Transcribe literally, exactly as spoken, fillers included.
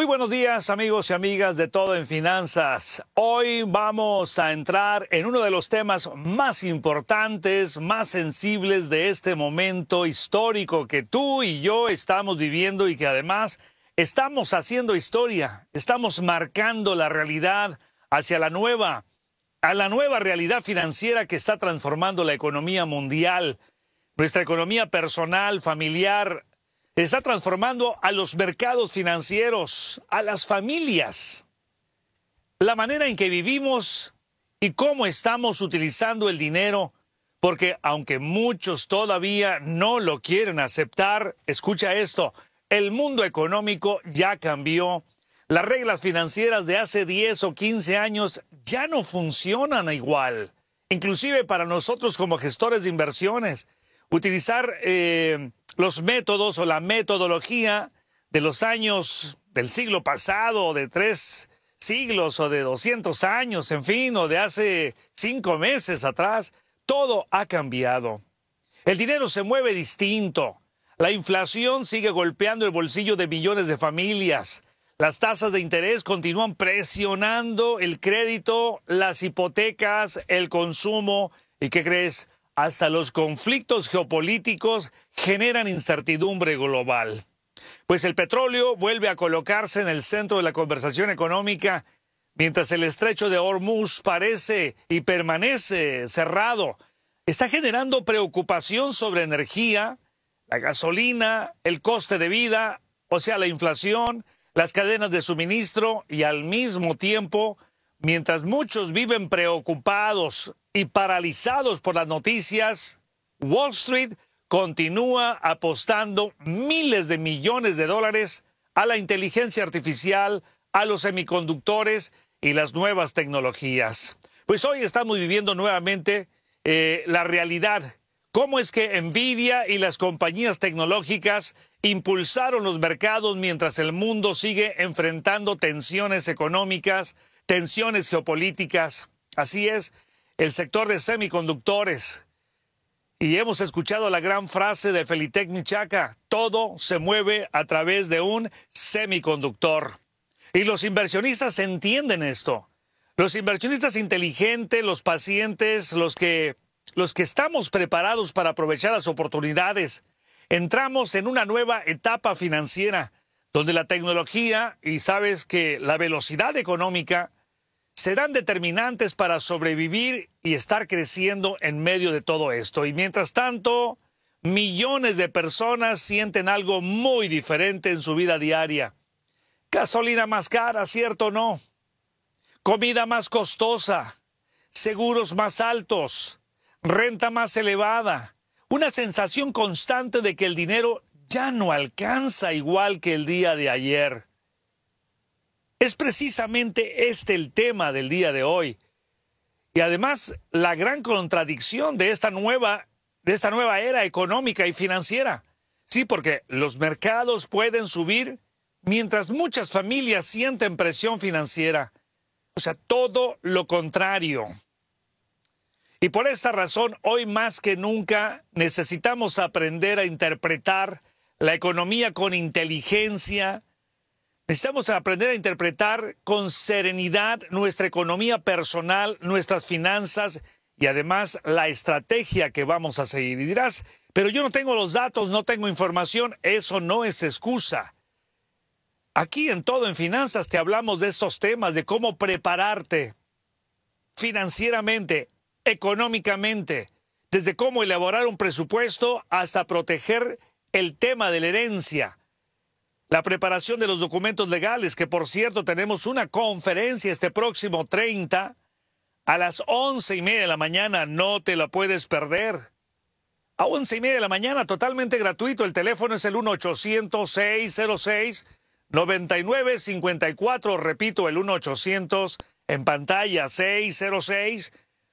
Muy buenos días, amigos y amigas de Todo en Finanzas. Hoy vamos a entrar en uno de los temas más importantes, más sensibles de este momento histórico que tú y yo estamos viviendo y que además estamos haciendo historia, estamos marcando la realidad hacia la nueva, a la nueva realidad financiera que está transformando la economía mundial, nuestra economía personal, familiar. Está transformando a los mercados financieros, a las familias, la manera en que vivimos y cómo estamos utilizando el dinero, porque aunque muchos todavía no lo quieren aceptar, escucha esto, el mundo económico ya cambió. Las reglas financieras de hace diez o quince años ya no funcionan igual, inclusive para nosotros como gestores de inversiones. Utilizar eh, los métodos o la metodología de los años del siglo pasado, o de tres siglos, o de doscientos años, en fin, o de hace cinco meses atrás, todo ha cambiado. El dinero se mueve distinto. La inflación sigue golpeando el bolsillo de millones de familias. Las tasas de interés continúan presionando el crédito, las hipotecas, el consumo. ¿Y qué crees? Hasta los conflictos geopolíticos generan incertidumbre global. Pues el petróleo vuelve a colocarse en el centro de la conversación económica, mientras el estrecho de Hormuz parece y permanece cerrado. Está generando preocupación sobre energía, la gasolina, el coste de vida, o sea, la inflación, las cadenas de suministro y al mismo tiempo, mientras muchos viven preocupados y paralizados por las noticias, Wall Street continúa apostando miles de millones de dólares a la inteligencia artificial, a los semiconductores y las nuevas tecnologías. Pues hoy estamos viviendo nuevamente eh, la realidad. ¿Cómo es que Nvidia y las compañías tecnológicas impulsaron los mercados mientras el mundo sigue enfrentando tensiones económicas, tensiones geopolíticas? Así es, el sector de semiconductores. Y hemos escuchado la gran frase de Felitec Michaca, todo se mueve a través de un semiconductor. Y los inversionistas entienden esto. Los inversionistas inteligentes, los pacientes, los que, los que estamos preparados para aprovechar las oportunidades. Entramos en una nueva etapa financiera, donde la tecnología y sabes que la velocidad económica serán determinantes para sobrevivir y estar creciendo en medio de todo esto. Y mientras tanto, millones de personas sienten algo muy diferente en su vida diaria. Gasolina más cara, ¿cierto o no? Comida más costosa, seguros más altos, renta más elevada, una sensación constante de que el dinero ya no alcanza igual que el día de ayer. Es precisamente este el tema del día de hoy. Y además, la gran contradicción de esta nueva, de esta nueva era económica y financiera. Sí, porque los mercados pueden subir mientras muchas familias sienten presión financiera. O sea, todo lo contrario. Y por esta razón, hoy más que nunca, necesitamos aprender a interpretar la economía con inteligencia. Necesitamos aprender a interpretar con serenidad nuestra economía personal, nuestras finanzas y además la estrategia que vamos a seguir. Y dirás, pero yo no tengo los datos, no tengo información. Eso no es excusa. Aquí en Todo en Finanzas te hablamos de estos temas, de cómo prepararte financieramente, económicamente, desde cómo elaborar un presupuesto hasta proteger el tema de la herencia. La preparación de los documentos legales, que por cierto tenemos una conferencia este próximo treinta a las once y media de la mañana, no te la puedes perder. A once y media de la mañana, totalmente gratuito, el teléfono es el uno ochocientos, seis cero seis, noventa y nueve cincuenta y cuatro, repito, el uno ochocientos, en pantalla seis cero seis,